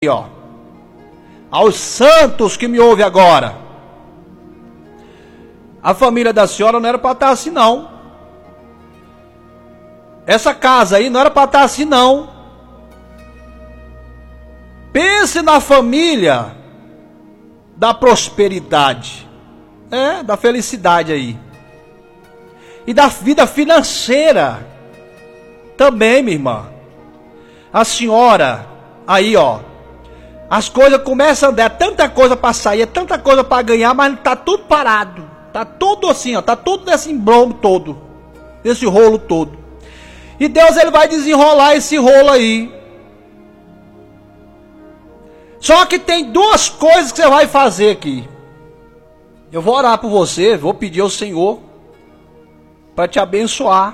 ó, aos santos que me ouvem agora. A família da senhora não era para estar assim não. Essa casa aí não era para estar assim não. Pense na família da prosperidade, da felicidade aí. E da vida financeira também, minha irmã. A senhora aí, ó, as coisas começam a andar, é tanta coisa para sair, é tanta coisa para ganhar, mas tá tudo parado. Tá tudo assim, ó, tá tudo nesse embrombo todo, nesse rolo todo. E Deus, ele vai desenrolar esse rolo aí. Só que tem duas coisas que você vai fazer aqui. Eu vou orar por você, vou pedir ao Senhor para te abençoar.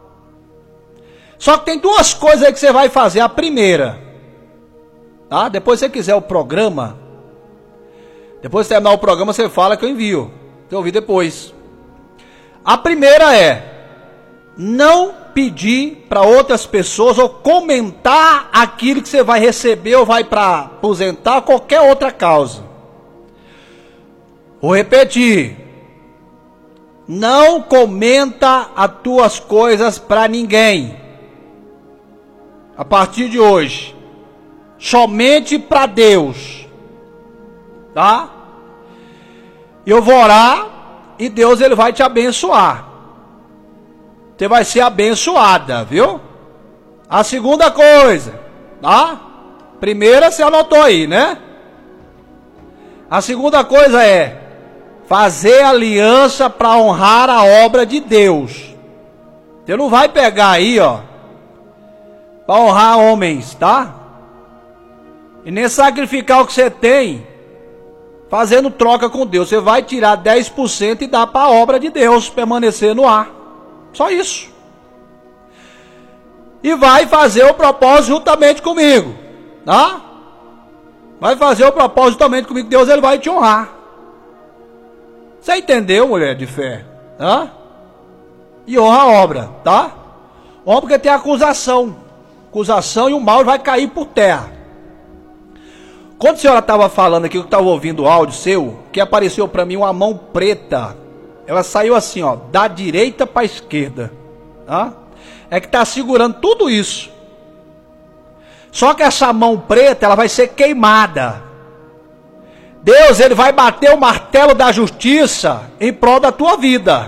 Só que tem duas coisas aí que você vai fazer. A primeira, tá? Depois se você quiser o programa, depois de terminar o programa você fala que eu envio. Eu ouvi depois. A primeira é não pedir para outras pessoas ou comentar aquilo que você vai receber ou vai para aposentar, qualquer outra causa. Vou repetir. Não comenta as tuas coisas para ninguém. A partir de hoje, somente para Deus. Tá? Eu vou orar e Deus, ele vai te abençoar. Você vai ser abençoada, viu? A segunda coisa, tá? Primeira você anotou aí, né? A segunda coisa é fazer aliança para honrar a obra de Deus. Você não vai pegar aí, ó, para honrar homens, tá? E nem sacrificar o que você tem fazendo troca com Deus. Você vai tirar 10% e dar para a obra de Deus permanecer no ar. Só isso. E vai fazer o propósito juntamente comigo, tá? Vai fazer o propósito juntamente comigo. Deus, ele vai te honrar. Você entendeu, mulher de fé? Tá? E honra a obra, tá? Honra porque tem acusação. Acusação e o mal vai cair por terra. Quando a senhora estava falando aqui, eu estava ouvindo o áudio seu, que apareceu para mim uma mão preta. Ela saiu assim, ó, da direita para a esquerda, tá? É que está segurando tudo isso. Só que essa mão preta, ela vai ser queimada. Deus, ele vai bater o martelo da justiça em prol da tua vida.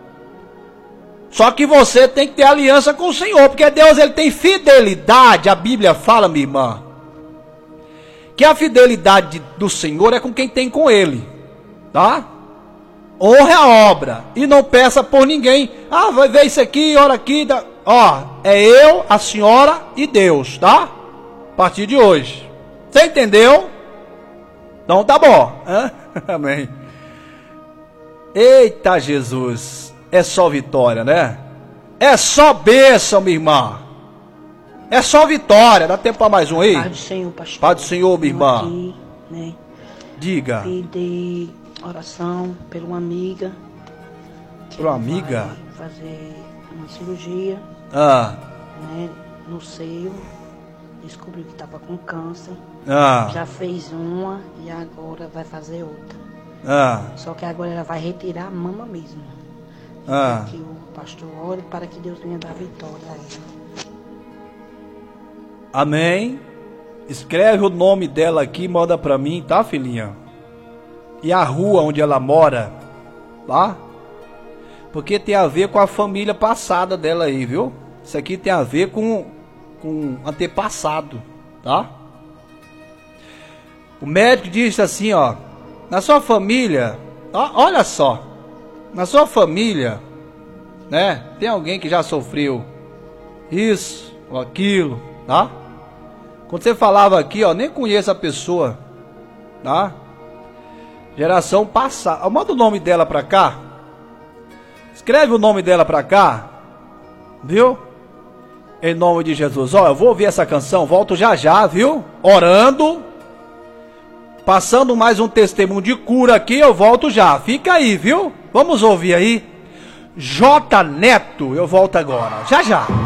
Só que você tem que ter aliança com o Senhor, porque Deus, ele tem fidelidade. A Bíblia fala, minha irmã, que a fidelidade do Senhor é com quem tem com ele, tá? Honre a obra e não peça por ninguém. Ah, vai ver isso aqui, ora aqui. Ó, é eu, a senhora e Deus, tá? A partir de hoje. Você entendeu? Então tá bom. Amém. Eita Jesus. É só vitória, né? É só bênção, minha irmã. É só vitória. Dá tempo para mais um aí? Paz do Senhor, pastor. Paz do Senhor, minha irmã. Aqui, né? Diga. Pedir oração por uma amiga. Por uma amiga? Vai fazer uma cirurgia, né, no seio. Descobriu que estava com câncer. Já fez uma e agora vai fazer outra. Só que agora ela vai retirar a mama mesmo. Que o pastor ore para que Deus venha dar vitória a ela. Amém. Escreve o nome dela aqui e manda para mim, tá, filhinha? E a rua onde ela mora, tá? Porque tem a ver com a família passada dela aí, viu? Isso aqui tem a ver com antepassado, tá? O médico disse assim, ó, na sua família, ó, olha só, na sua família, né? Tem alguém que já sofreu isso ou aquilo, tá? Quando você falava aqui, ó, nem conheço a pessoa, tá? Geração passada. Manda o nome dela pra cá. Escreve o nome dela pra cá. Viu? Em nome de Jesus. Ó, eu vou ouvir essa canção. Volto já já, viu? Orando. Passando mais um testemunho de cura aqui. Eu volto já. Fica aí, viu? Vamos ouvir aí. J Neto. Eu volto agora. Já já.